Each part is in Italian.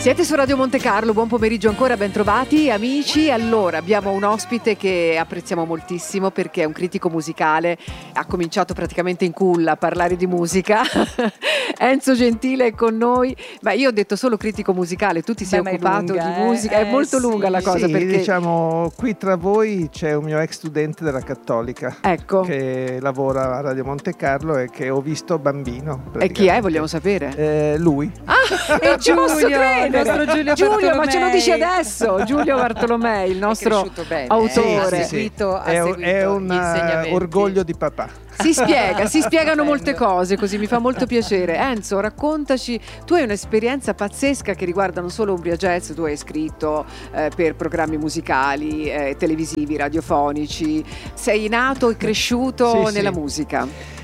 Siete su Radio Monte Carlo, buon pomeriggio ancora, ben trovati amici. Allora, abbiamo un ospite che apprezziamo moltissimo perché è un critico musicale, ha cominciato praticamente in culla a parlare di musica. Enzo Gentile è con noi, ma io ho detto solo critico musicale, tu ti sei occupato di musica, è molto lunga la cosa, sì, perché diciamo qui tra voi c'è un mio ex studente della Cattolica, ecco, che lavora a Radio Monte Carlo e che ho visto bambino. E chi è, vogliamo sapere? Lui. Non ci posso credere. Il nostro Giulio, ma ce lo dici adesso? Giulio Bartolomei, il nostro autore. È un orgoglio di papà. Si spiegano molte cose, così mi fa molto piacere. Enzo, raccontaci, tu hai un'esperienza pazzesca che riguarda non solo Umbria Jazz, tu hai scritto per programmi musicali, televisivi, radiofonici, sei nato e cresciuto nella musica.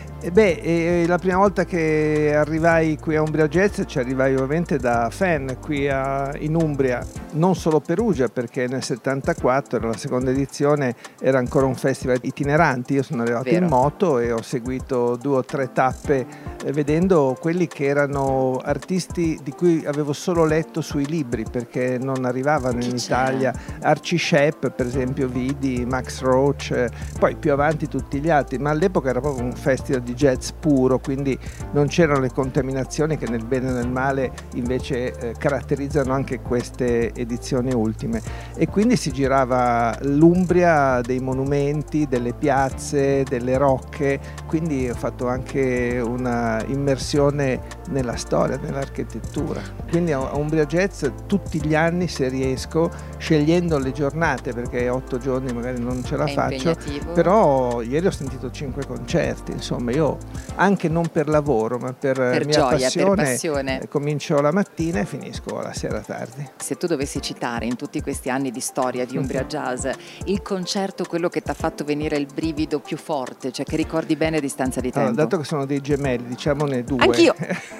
La prima volta che arrivai qui a Umbria Jazz ci arrivai ovviamente da fan qui in Umbria, non solo Perugia, perché nel 74 era la seconda edizione, era ancora un festival itinerante. Io sono arrivato in moto e ho seguito 2 o 3 tappe vedendo quelli che erano artisti di cui avevo solo letto sui libri, perché non arrivavano in Italia. Archie Shepp per esempio vidi, Max Roach, poi più avanti tutti gli altri, ma all'epoca era proprio un festival di jazz puro, quindi non c'erano le contaminazioni che nel bene e nel male invece caratterizzano anche queste edizioni ultime, e quindi si girava l'Umbria dei monumenti, delle piazze, delle rocche, quindi ho fatto anche una immersione nella storia, nell'architettura. Quindi a Umbria Jazz tutti gli anni, se riesco, scegliendo le giornate, perché 8 giorni magari non ce la faccio, però ieri ho sentito 5 concerti, insomma io anche non per lavoro ma per mia gioia, passione, per passione. Comincio la mattina e finisco la sera tardi. Se tu dovessi citare in tutti questi anni di storia di Umbria Jazz il concerto, quello che ti ha fatto venire il brivido più forte, cioè che ricordi bene a distanza di tempo? Allora, dato che sono dei gemelli, diciamone 2. Anch'io.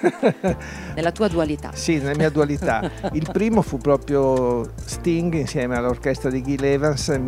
Nella tua dualità. Sì, nella mia dualità. Il primo fu proprio Sting insieme all'orchestra di Gil Evans nel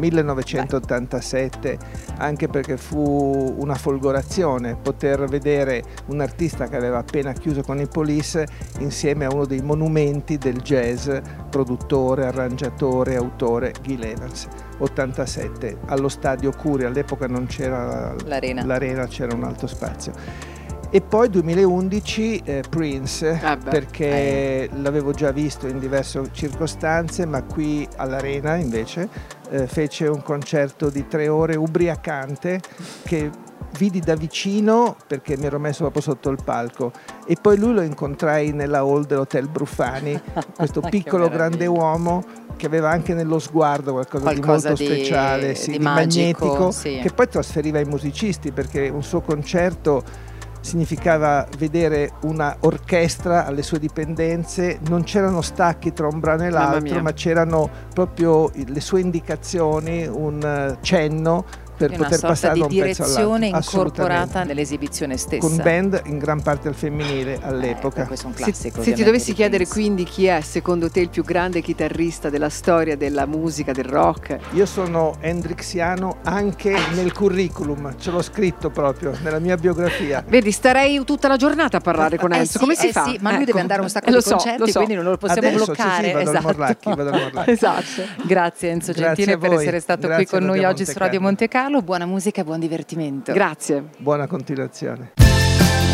1987, anche perché fu una folgorazione poter vedere un artista che aveva appena chiuso con i Police insieme a uno dei monumenti del jazz, produttore, arrangiatore, autore, Gil Evans. 87 allo stadio Curia, all'epoca non c'era l'arena, c'era un altro spazio. E poi 2011 Prince, perché l'avevo già visto in diverse circostanze, ma qui all'Arena invece fece un concerto di 3 ore ubriacante che vidi da vicino perché mi ero messo proprio sotto il palco, e poi lui lo incontrai nella hall dell'Hotel Bruffani, questo piccolo grande uomo che aveva anche nello sguardo qualcosa di molto speciale, di magnetico, che poi trasferiva ai musicisti, perché un suo concerto significava vedere una orchestra alle sue dipendenze, non c'erano stacchi tra un brano e l'altro, ma c'erano proprio le sue indicazioni, un cenno per poter passare da un pezzo all'altro. Una sorta di direzione incorporata nell'esibizione stessa. Con band in gran parte al femminile all'epoca. Questo è un classico. Se ti dovessi chiedere quindi chi è secondo te il più grande chitarrista della storia della musica, del rock? Io sono hendrixiano anche nel curriculum, ce l'ho scritto proprio nella mia biografia. Vedi, starei tutta la giornata a parlare con Enzo. Come si fa? Sì, ma lui deve andare a un sacco di concerti, quindi non lo possiamo bloccare. Vado al Morlacchi. Esatto. Grazie Enzo Gentile per essere stato qui con noi oggi su Radio Monte Carlo. Buona musica e buon divertimento. Grazie. Buona continuazione.